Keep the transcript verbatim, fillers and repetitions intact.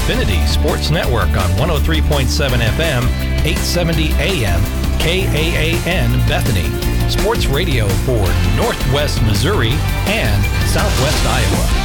Infinity Sports Network on one oh three point seven F M, eight seventy A M, K A A N Bethany. Sports radio for Northwest Missouri and Southwest Iowa.